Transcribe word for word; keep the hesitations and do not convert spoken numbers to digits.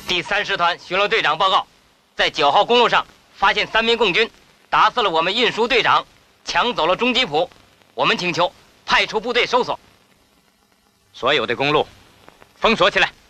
第三师团巡逻队长报告，在九号公路上发现三名共军，打死了我们运输队长，抢走了中吉普。我们请求派出部队搜索。所有的公路封锁起来。